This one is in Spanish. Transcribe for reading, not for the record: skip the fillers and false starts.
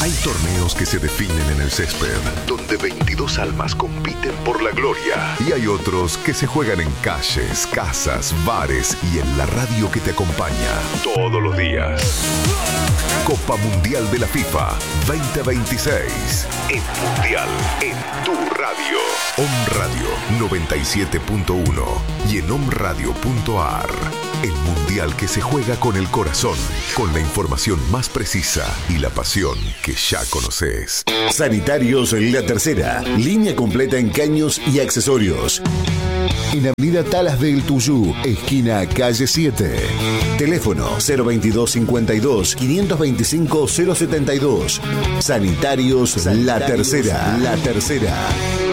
Hay torneos que se definen en el césped, donde 22 almas compiten por la gloria. Y hay otros que se juegan en calles, casas, bares y en la radio que te acompaña todos los días. Copa Mundial de la FIFA 2026. En Mundial, en tu radio. Om Radio 97.1 y en omradio.ar. El Mundial que se juega con el corazón, con la información más precisa y la pasión que ya conoces. Sanitarios La Tercera, línea completa en caños y accesorios. En Avenida Talas del Tuyú, esquina calle 7. Teléfono 022 52 525 072. Sanitarios La Tercera. La Tercera.